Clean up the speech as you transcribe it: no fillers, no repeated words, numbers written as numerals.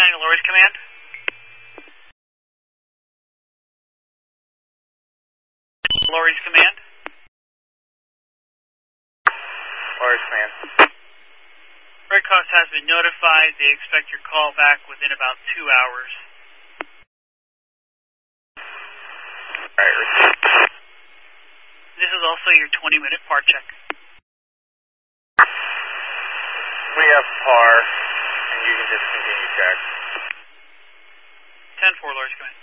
Lorries Command. Lorries Command. Lorries Command. Red Cross has been notified. They expect your call back within about 2 hours. Alright. This is also your 20-minute PAR check. We have PAR, and you can just continue check. 10-4, Lorries Command.